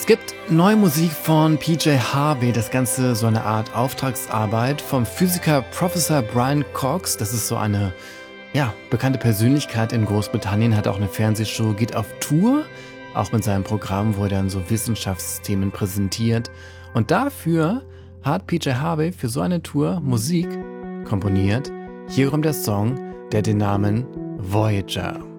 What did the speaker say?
Es gibt neue Musik von PJ Harvey, das Ganze so eine Art Auftragsarbeit vom Physiker Professor Brian Cox. Das ist so eine bekannte Persönlichkeit in Großbritannien, hat auch eine Fernsehshow, geht auf Tour, auch mit seinem Programm, wo er dann so Wissenschaftsthemen präsentiert. Und dafür hat PJ Harvey für so eine Tour Musik komponiert. Hier kommt der Song, der den Namen Voyager